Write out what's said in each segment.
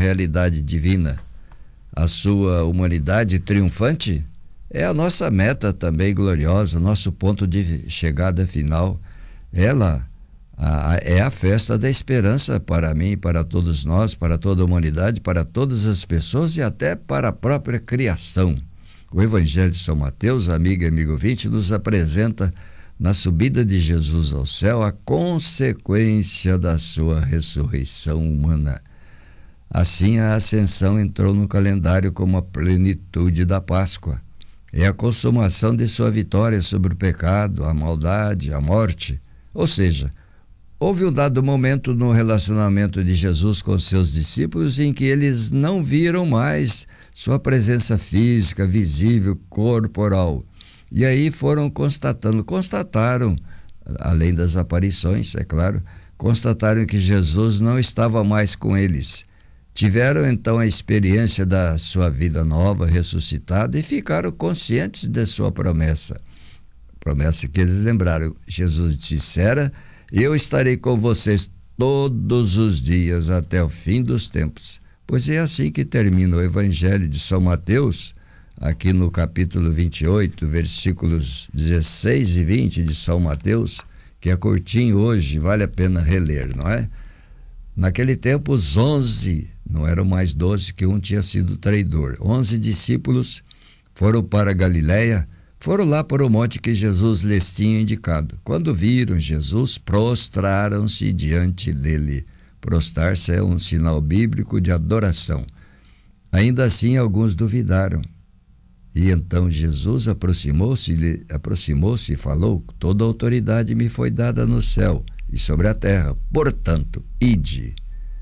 realidade divina, a sua humanidade triunfante, é a nossa meta também gloriosa, nosso ponto de chegada final. Ela é a festa da esperança para mim, para todos nós, para toda a humanidade, para todas as pessoas e até para a própria criação. O Evangelho de São Mateus, amiga e amigo ouvinte, nos apresenta na subida de Jesus ao céu a consequência da sua ressurreição humana. Assim, a ascensão entrou no calendário como a plenitude da Páscoa. É a consumação de sua vitória sobre o pecado, a maldade, a morte. Ou seja, houve um dado momento no relacionamento de Jesus com seus discípulos em que eles não viram mais sua presença física, visível, corporal. E aí constataram, além das aparições, é claro, constataram que Jesus não estava mais com eles. Tiveram então a experiência da sua vida nova, ressuscitada, e ficaram conscientes de sua promessa. Promessa que eles lembraram. Jesus dissera: eu estarei com vocês todos os dias até o fim dos tempos. Pois é assim que termina o Evangelho de São Mateus, aqui no capítulo 28, versículos 16 e 20 de São Mateus, que é curtinho hoje, vale a pena reler, não é? Naquele tempo, os 11, não eram mais 12, que um tinha sido traidor. 11 discípulos foram para Galiléia, foram lá para o monte que Jesus lhes tinha indicado. Quando viram Jesus, prostraram-se diante dele. Prostrar-se é um sinal bíblico de adoração. Ainda assim, alguns duvidaram. E então Jesus aproximou-se e falou: toda a autoridade me foi dada no céu e sobre a terra. Portanto, ide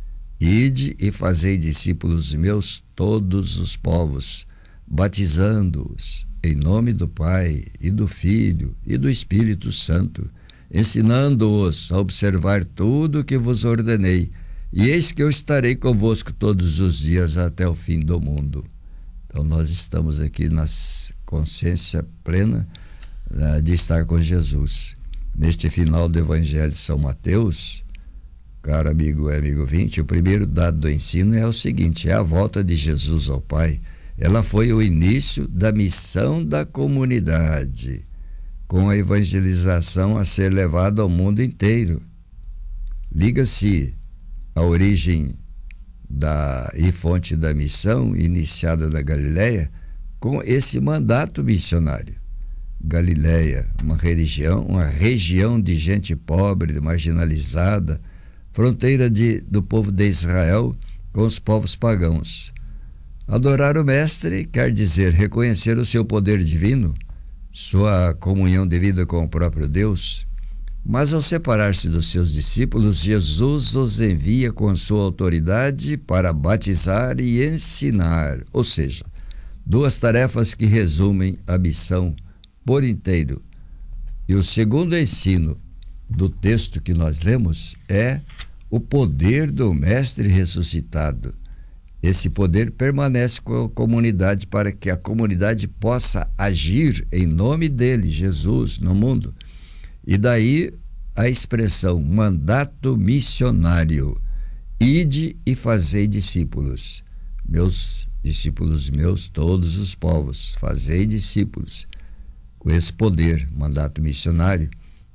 e fazei discípulos meus todos os povos, batizando-os em nome do Pai e do Filho e do Espírito Santo, ensinando-os a observar tudo o que vos ordenei, e eis que eu estarei convosco todos os dias até o fim do mundo. Então nós estamos aqui na consciência plena de estar com Jesus. Neste final do Evangelho de São Mateus, caro amigo e amigo ouvinte, o primeiro dado do ensino é o seguinte: é a volta de Jesus ao Pai. Ela foi o início da missão da comunidade, com a evangelização a ser levada ao mundo inteiro. Liga-se a origem e fonte da missão iniciada na Galiléia com esse mandato missionário. Galiléia, uma região de gente pobre, marginalizada, fronteira do povo de Israel com os povos pagãos. Adorar o Mestre quer dizer reconhecer o seu poder divino, sua comunhão de vida com o próprio Deus. Mas ao separar-se dos seus discípulos, Jesus os envia com sua autoridade para batizar e ensinar, ou seja, duas tarefas que resumem a missão por inteiro. E o segundo ensino do texto que nós lemos é o poder do Mestre ressuscitado. Esse poder permanece com a comunidade para que a comunidade possa agir em nome dele, Jesus, no mundo. E daí a expressão mandato missionário: ide e fazei discípulos. Meus discípulos meus, todos os povos, fazei discípulos. Com esse poder, mandato missionário,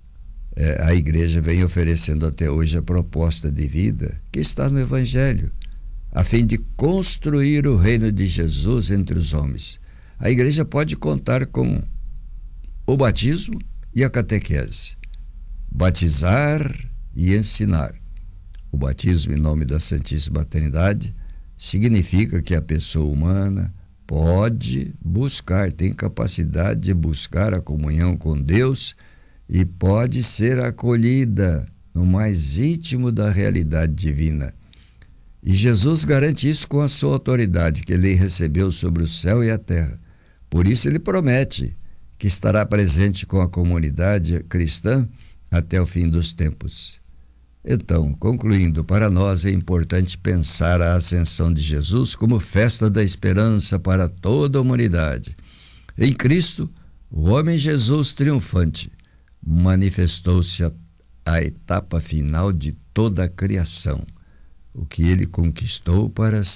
a igreja vem oferecendo até hoje a proposta de vida que está no Evangelho, a fim de construir o reino de Jesus entre os homens. A igreja pode contar com o batismo e a catequese. Batizar e ensinar. O batismo em nome da Santíssima Trindade significa que a pessoa humana pode buscar, tem capacidade de buscar a comunhão com Deus e pode ser acolhida no mais íntimo da realidade divina. E Jesus garante isso com a sua autoridade que ele recebeu sobre o céu e a terra. Por isso ele promete que estará presente com a comunidade cristã até o fim dos tempos. Então, concluindo, para nós é importante pensar a ascensão de Jesus como festa da esperança para toda a humanidade. Em Cristo, o homem Jesus triunfante manifestou-se a etapa final de toda a criação, o que ele conquistou para